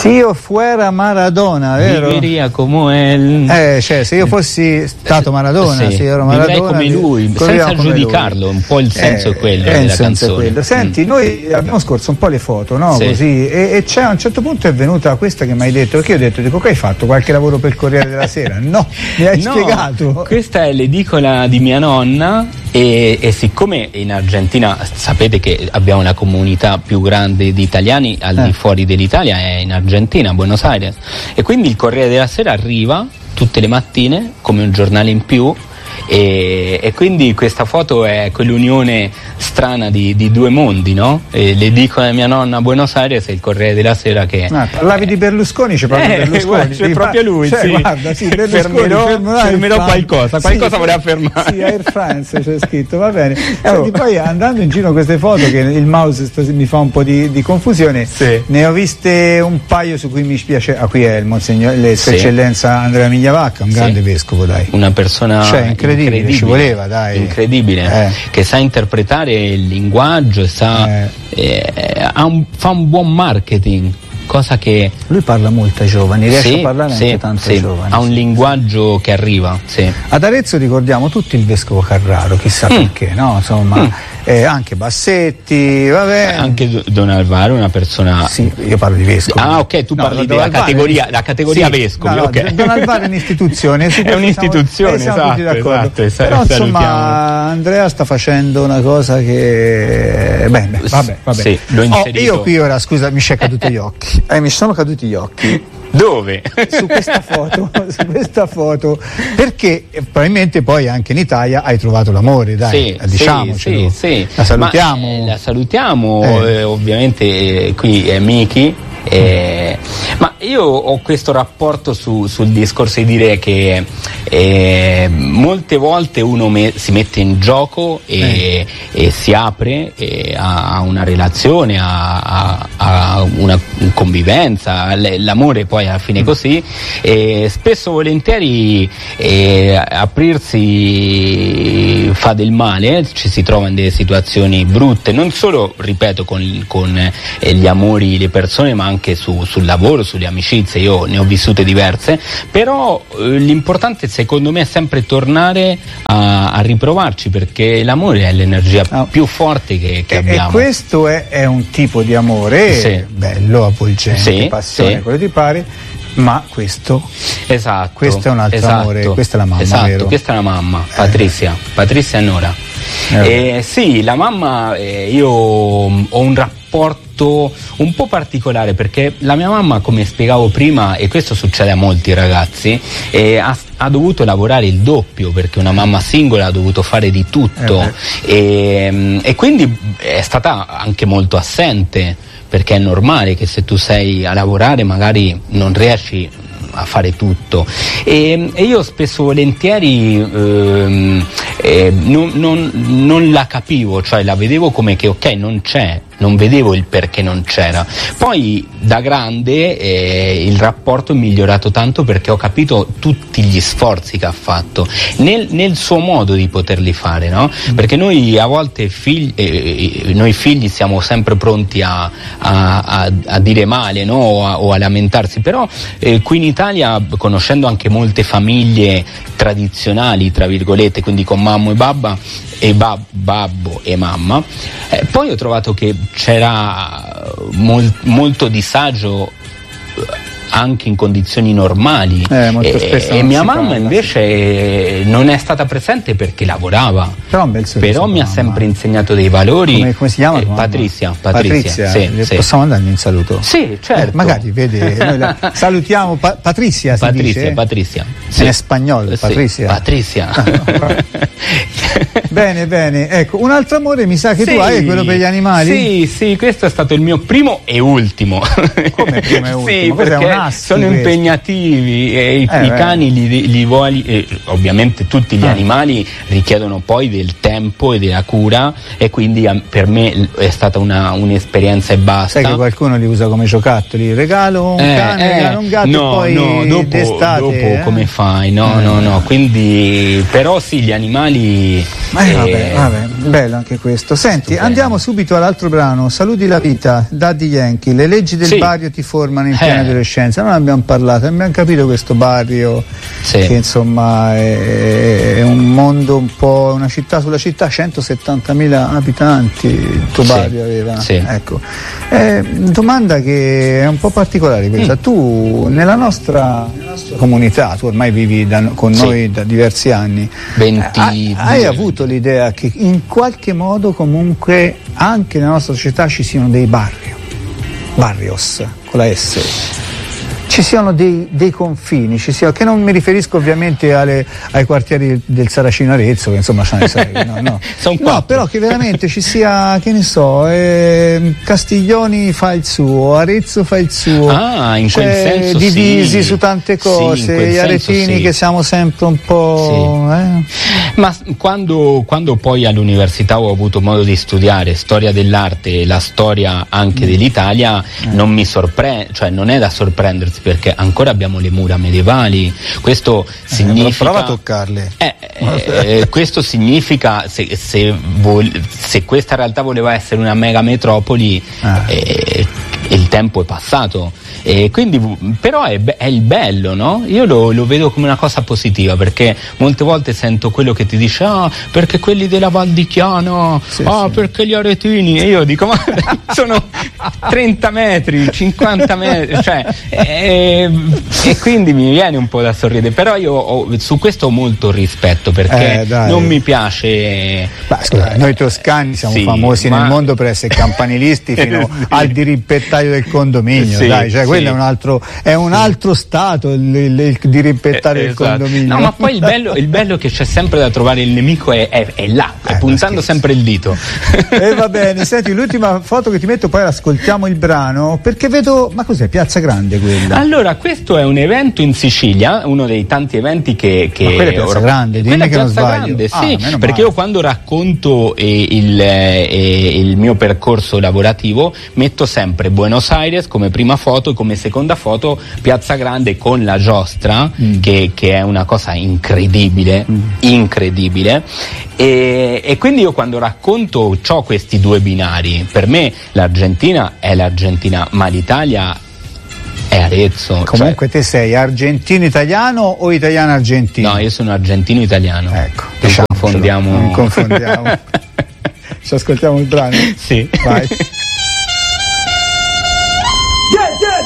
Se io fuera Maradona, vero? Viveria come cioè, se io fossi stato Maradona, sì, se io ero Maradona, come lui, senza giudicarlo, lui. Un po' il senso è quello della canzone. Senti, noi abbiamo scorso un po' le foto, no? Sì. Così, e c'è a un certo punto è venuta questa che mi hai detto, perché io ho detto, che hai fatto? Qualche lavoro per il Corriere della Sera? No, mi hai spiegato. Questa è l'edicola di mia nonna e siccome in Argentina sapete che abbiamo la comunità più grande di italiani al di fuori dell'Italia è in Argentina, a Buenos Aires, e quindi il Corriere della Sera arriva tutte le mattine come un giornale in più e quindi questa foto è quell'unione strana di due mondi, no? Le dico a mia nonna a Buenos Aires e il Corriere della Sera che parlavi di Berlusconi, c'è proprio Berlusconi, c'è proprio lui, cioè, sì. Guarda, sì, fermerò qualcosa voleva fermare. Sì, Air France c'è scritto, va bene. Senti, poi andando in giro queste foto, che il mouse mi fa un po' di confusione, sì. Ne ho viste un paio su cui mi spiace. Qui è il Monsignore, Sua Eccellenza Andrea Migliavacca, un grande vescovo, dai. Una persona incredibile, ci voleva, dai. Incredibile, che sa interpretare il linguaggio, fa un buon marketing, cosa che lui parla molto ai giovani, riesce a parlare anche tanto ai giovani. Ha un linguaggio che arriva. Ad Arezzo ricordiamo tutti il vescovo Carraro, chissà perché, no? Insomma, anche Bassetti, vabbè. Anche Don Alvaro, una persona. Sì, io parlo di vescovo. Ah, ok, tu parli della categoria vescovi. No, okay. Don Alvaro è un'istituzione. È un'istituzione, siamo tutti d'accordo. Però insomma, Andrea sta facendo una cosa che. Vabbè. Sì, l'ho inserito. Io qui ora, scusa, mi sono caduti gli occhi. Mi sono caduti gli occhi. Dove? Su questa foto, perché probabilmente poi anche in Italia hai trovato l'amore, dai, diciamocelo. Sì. La salutiamo. La salutiamo, ovviamente qui è Miki. Ma io ho questo rapporto sul discorso di dire che molte volte uno si mette in gioco e si apre a una relazione, a una convivenza, l'amore poi alla fine così, spesso volentieri aprirsi fa del male, ci si trova in delle situazioni brutte, non solo, ripeto, con gli amori, le persone, ma anche sul lavoro, sulle amicizie. Io ne ho vissute diverse, però l'importante secondo me è sempre tornare a riprovarci, perché l'amore è l'energia più forte che abbiamo. E questo è un tipo di amore bello, avvolgente, passione, quello ti pare. Ma questo è un altro amore, questa è la mamma, vero? Questa è la mamma, Patrizia Nora. Sì, la mamma, io ho un rapporto un po' particolare, perché la mia mamma, come spiegavo prima, e questo succede a molti ragazzi, ha dovuto lavorare il doppio, perché una mamma singola ha dovuto fare di tutto, e quindi è stata anche molto assente, perché è normale che se tu sei a lavorare magari non riesci a fare tutto, e io spesso volentieri non la capivo, cioè la vedevo come che ok, non c'è, non vedevo il perché non c'era. Poi da grande il rapporto è migliorato tanto, perché ho capito tutti gli sforzi che ha fatto nel suo modo di poterli fare, no? Perché noi a volte noi figli siamo sempre pronti a dire male, no? o a lamentarsi, però qui in Italia, conoscendo anche molte famiglie tradizionali, tra virgolette, quindi con mamma e babba e babbo e mamma, poi ho trovato che c'era molto disagio anche in condizioni normali, molto spesso e mia mamma invece non è stata presente perché lavorava, però mi ha sempre insegnato dei valori. Come si chiama? Patrizia. Sì. Possiamo andargli in saluto? Sì, certo. Magari vede, noi salutiamo Patrizia. Patrizia. Sì. È spagnolo, Patrizia. Bene, ecco, un altro amore mi sa che tu hai, quello per gli animali? Sì, questo è stato il mio primo e ultimo. Come primo e ultimo? Sì, perché sono impegnativi, e i cani li vuoi, ovviamente tutti gli animali richiedono poi del tempo e della cura, e quindi per me è stata un'esperienza e basta. Sai che qualcuno li usa come giocattoli, regalo un cane, regalo un gatto, dopo come fai? No, quindi però sì, gli animali. Vabbè, bello anche questo. Senti, andiamo subito all'altro brano, Saluti la vita, Daddy Yankee. Le leggi del barrio ti formano in piena adolescenza. Noi abbiamo parlato, abbiamo capito questo barrio che insomma è un mondo un po', una città sulla città, 170.000 abitanti il tuo barrio aveva. Ecco. Domanda che è un po' particolare questa. Tu nella nostra comunità, tu ormai vivi con noi da diversi anni, hai avuto l'idea che in qualche modo comunque anche nella nostra società ci siano dei barrios con la S, ci siano dei confini, che non mi riferisco ovviamente ai quartieri del Saracino Arezzo, che insomma ce ne sei, no, però che veramente ci sia, che ne so, Castiglioni fa il suo, Arezzo fa il suo, in quel senso divisi su tante cose, gli aretini che siamo sempre un po'... Ma quando poi all'università ho avuto modo di studiare storia dell'arte e la storia anche dell'Italia, non mi sorprende, cioè non è da sorprendersi, perché ancora abbiamo le mura medievali. Questo significa, prova a toccarle. Questo significa, se questa realtà voleva essere una mega metropoli, il tempo è passato. Quindi, però è il bello, no? Io lo vedo come una cosa positiva, perché molte volte sento quello che ti dice perché quelli della Val di Chiana, perché gli aretini, e io dico ma sono 30 metri, 50 metri, cioè, e quindi mi viene un po' da sorridere, però io su questo ho molto rispetto, perché non mi piace. Noi toscani siamo famosi nel mondo per essere campanilisti fino al dirimpettaio del condominio, cioè quello è un altro stato, il dirimpettaio del condominio. No, ma poi il bello è che c'è sempre da trovare il nemico, è là, puntando sempre il dito. E va bene, senti, l'ultima foto che ti metto, poi ascoltiamo il brano, perché vedo, ma cos'è, Piazza Grande quella? Allora, questo è un evento in Sicilia, uno dei tanti eventi che ma quella è Piazza Grande, dimmi che non sbaglio. Grande, perché io quando racconto il mio percorso lavorativo metto sempre Buenos Aires come prima foto e come seconda foto Piazza Grande con la giostra, che è una cosa incredibile, e quindi io quando racconto c'ho questi due binari. Per me l'Argentina è l'Argentina, ma l'Italia è Arezzo. Comunque te sei argentino-italiano o italiano-argentino? No, io sono argentino-italiano. Ecco, non confondiamo. Ci ascoltiamo il brano? Sì. Vai.